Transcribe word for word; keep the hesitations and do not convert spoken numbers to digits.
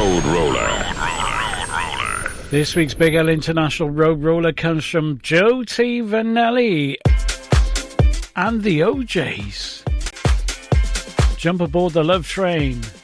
Road Roller. This week's Big L International Road Roller comes from Joe T. Vanelli and the O Js. Jump aboard the love train.